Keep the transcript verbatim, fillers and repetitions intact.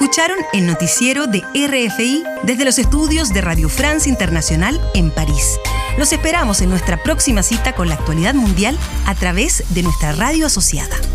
Escucharon el noticiero de R F I desde los estudios de Radio France Internacional en París. Los esperamos en nuestra próxima cita con la actualidad mundial a través de nuestra radio asociada.